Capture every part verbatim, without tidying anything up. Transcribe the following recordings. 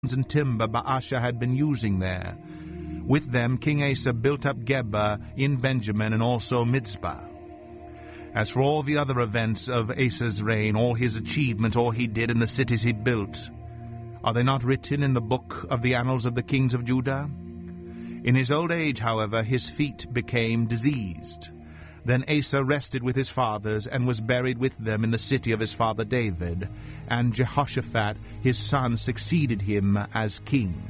and timber Baasha had been using there. With them King Asa built up Geba in Benjamin and also Mizpah. As for all the other events of Asa's reign, all his achievements, all he did, and the cities he built, are they not written in the book of the annals of the kings of Judah? In his old age, however, his feet became diseased. Then Asa rested with his fathers and was buried with them in the city of his father David, and Jehoshaphat his son succeeded him as king.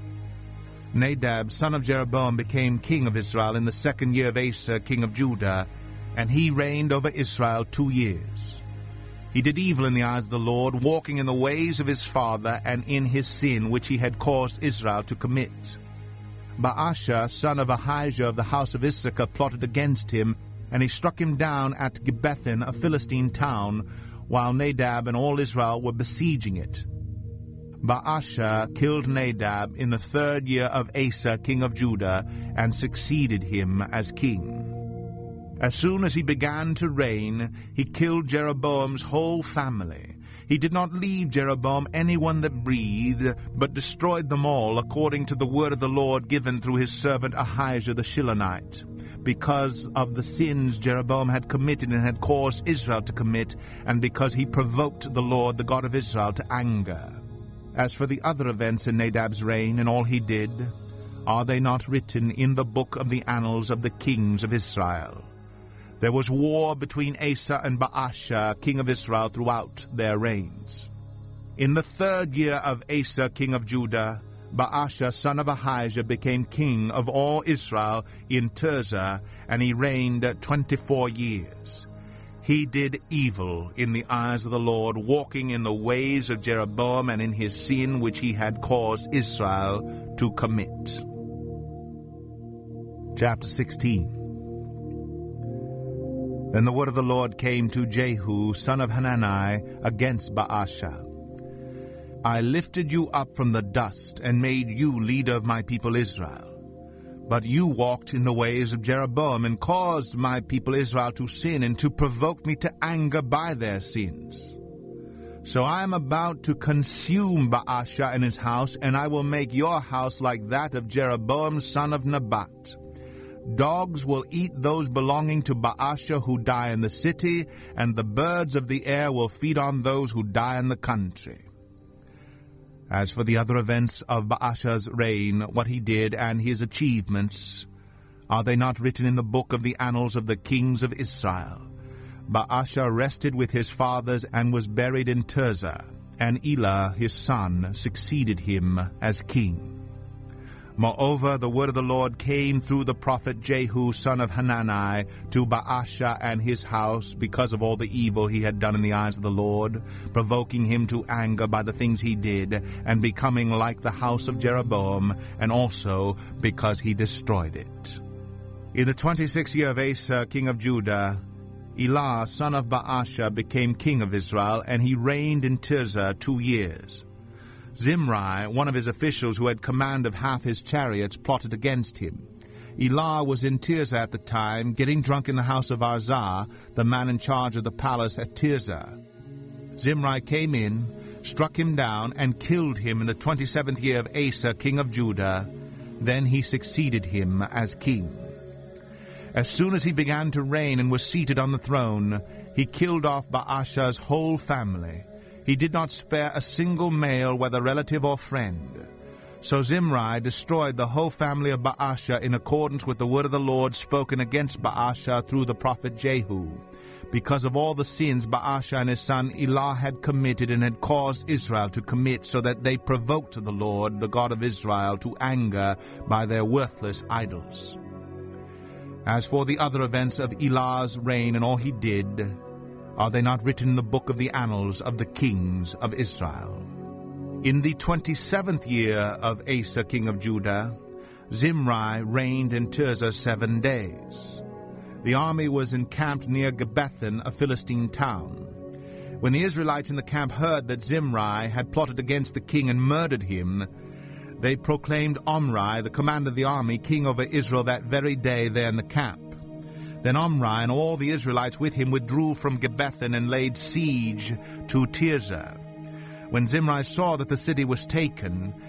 Nadab, son of Jeroboam, became king of Israel in the second year of Asa, king of Judah, and he reigned over Israel two years. He did evil in the eyes of the Lord, walking in the ways of his father and in his sin which he had caused Israel to commit. Baasha, son of Ahijah of the house of Issachar, plotted against him, and he struck him down at Gibbethon, a Philistine town, while Nadab and all Israel were besieging it. Baasha killed Nadab in the third year of Asa, king of Judah, and succeeded him as king. As soon as he began to reign, he killed Jeroboam's whole family. He did not leave Jeroboam anyone that breathed, but destroyed them all, according to the word of the Lord given through his servant Ahijah the Shilonite, because of the sins Jeroboam had committed and had caused Israel to commit, and because he provoked the Lord, the God of Israel, to anger. As for the other events in Nadab's reign and all he did, are they not written in the book of the annals of the kings of Israel? There was war between Asa and Baasha, king of Israel, throughout their reigns. In the third year of Asa, king of Judah, Baasha, son of Ahijah, became king of all Israel in Tirzah, and he reigned twenty-four years. He did evil in the eyes of the Lord, walking in the ways of Jeroboam and in his sin which he had caused Israel to commit. Chapter sixteen. Then the word of the Lord came to Jehu, son of Hanani, against Baasha. I lifted you up from the dust and made you leader of my people Israel. But you walked in the ways of Jeroboam and caused my people Israel to sin and to provoke me to anger by their sins. So I am about to consume Baasha and his house, and I will make your house like that of Jeroboam son of Nebat. Dogs will eat those belonging to Baasha who die in the city, and the birds of the air will feed on those who die in the country. As for the other events of Baasha's reign, what he did and his achievements, are they not written in the book of the annals of the kings of Israel? Baasha rested with his fathers and was buried in Tirzah, and Elah his son succeeded him as king. Moreover, the word of the Lord came through the prophet Jehu, son of Hanani, to Baasha and his house because of all the evil he had done in the eyes of the Lord, provoking him to anger by the things he did, and becoming like the house of Jeroboam, and also because he destroyed it. In the twenty-sixth year of Asa, king of Judah, Elah, son of Baasha, became king of Israel, and he reigned in Tirzah two years. Zimri, one of his officials who had command of half his chariots, plotted against him. Elah was in Tirzah at the time, getting drunk in the house of Arzah, the man in charge of the palace at Tirzah. Zimri came in, struck him down, and killed him in the twenty-seventh year of Asa, king of Judah. Then he succeeded him as king. As soon as he began to reign and was seated on the throne, he killed off Baasha's whole family. He did not spare a single male, whether relative or friend. So Zimri destroyed the whole family of Baasha in accordance with the word of the Lord spoken against Baasha through the prophet Jehu, because of all the sins Baasha and his son Elah had committed and had caused Israel to commit, so that they provoked the Lord, the God of Israel, to anger by their worthless idols. As for the other events of Elah's reign and all he did, are they not written in the book of the annals of the kings of Israel? In the twenty-seventh year of Asa, king of Judah, Zimri reigned in Tirzah seven days. The army was encamped near Gibbethon, a Philistine town. When the Israelites in the camp heard that Zimri had plotted against the king and murdered him, they proclaimed Omri, the commander of the army, king over Israel that very day there in the camp. Then Omri and all the Israelites with him withdrew from Gibbethon and laid siege to Tirzah. When Zimri saw that the city was taken,